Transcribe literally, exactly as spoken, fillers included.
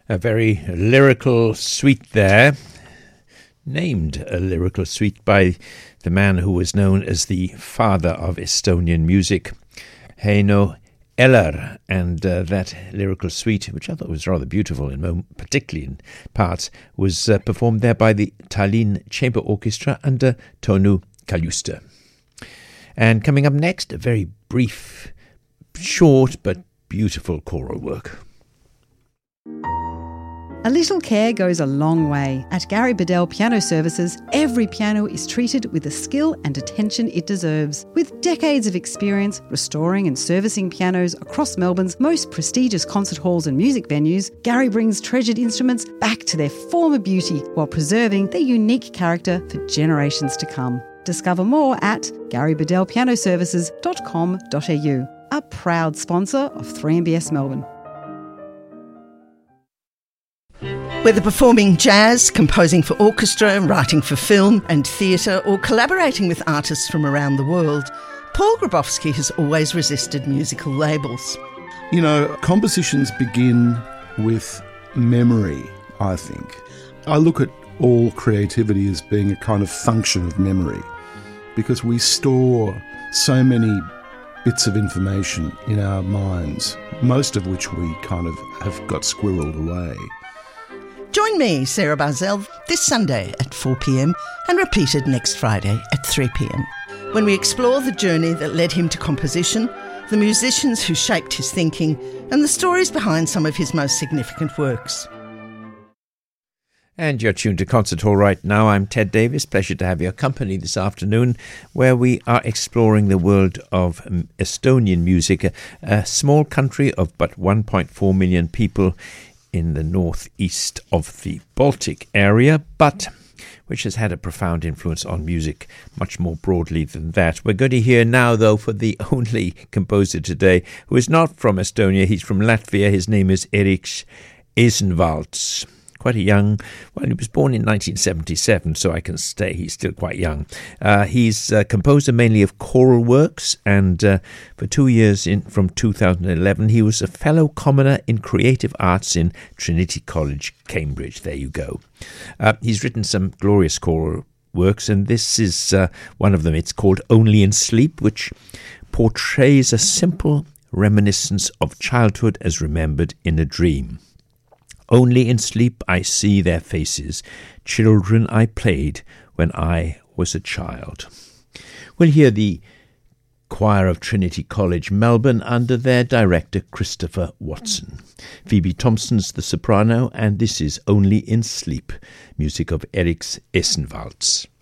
A very lyrical suite there, named a lyrical suite by the man who was known as the father of Estonian music, Heino Eller, and uh, that lyrical suite, which I thought was rather beautiful, in particularly in parts, was uh, performed there by the Tallinn Chamber Orchestra under Tõnu Kaljuste. And coming up next, a very brief, short but beautiful choral work. A little care goes a long way. At Gary Bedell Piano Services, every piano is treated with the skill and attention it deserves. With decades of experience restoring and servicing pianos across Melbourne's most prestigious concert halls and music venues, Gary brings treasured instruments back to their former beauty while preserving their unique character for generations to come. Discover more at gary bedell piano services dot com dot a u, a proud sponsor of three M B S Melbourne. Whether performing jazz, composing for orchestra, writing for film and theatre, or collaborating with artists from around the world, Paul Grabowski has always resisted musical labels. You know, compositions begin with memory, I think. I look at all creativity as being a kind of function of memory, because we store so many bits of information in our minds, most of which we kind of have got squirreled away. Join me, Sarah Barzell, this Sunday at four p.m. and repeated next Friday at three p.m. when we explore the journey that led him to composition, the musicians who shaped his thinking, and the stories behind some of his most significant works. And you're tuned to Concert Hall right now. I'm Ted Davis. Pleasure to have your company this afternoon, where we are exploring the world of Estonian music, a, a small country of but one point four million people in the northeast of the Baltic area, but which has had a profound influence on music much more broadly than that. We're going to hear now, though, for the only composer today who is not from Estonia. He's from Latvia. His name is Eriks Esenvalds. Quite a young, well, he was born in nineteen seventy-seven, so I can say he's still quite young. Uh, he's a composer mainly of choral works, and uh, for two years in, from two thousand eleven, he was a fellow commoner in creative arts in Trinity College, Cambridge. There you go. Uh, he's written some glorious choral works, and this is uh, one of them. It's called Only in Sleep, which portrays a simple reminiscence of childhood as remembered in a dream. Only in sleep I see their faces, children I played when I was a child. We'll hear the choir of Trinity College, Melbourne, under their director Christopher Watson. Phoebe Thompson's the soprano, and this is Only in Sleep, music of Eriks Esenvalds.